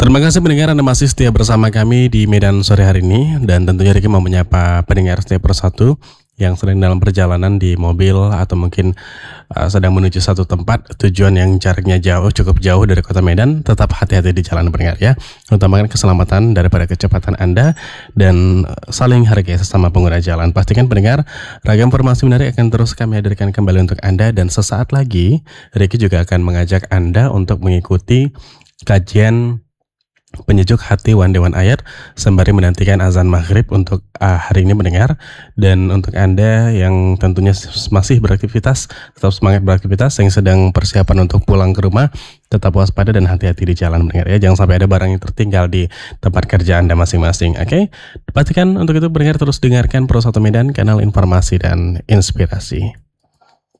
Terima kasih pendengar Anda masih setia bersama kami di Medan sore hari ini. Dan tentunya Ricky mau menyapa pendengar setiap persatu yang sedang dalam perjalanan di mobil atau mungkin sedang menuju satu tempat tujuan yang jaraknya cukup jauh dari kota Medan. Tetap hati-hati di jalan pendengar ya, utamakan keselamatan daripada kecepatan Anda dan saling hargai sesama pengguna jalan. Pastikan pendengar ragam informasi menarik akan terus kami hadirkan kembali untuk Anda. Dan sesaat lagi Ricky juga akan mengajak Anda untuk mengikuti kajian penyejuk hati One Day One Ayat sembari menantikan azan maghrib untuk hari ini mendengar. Dan untuk Anda yang tentunya masih beraktivitas, tetap semangat beraktivitas. Yang sedang persiapan untuk pulang ke rumah, tetap waspada dan hati-hati di jalan mendengar ya. Jangan sampai ada barang yang tertinggal di tempat kerja Anda masing-masing. Oke? Pastikan untuk itu pendengar terus dengarkan Pro 1 Medan, kanal informasi dan inspirasi.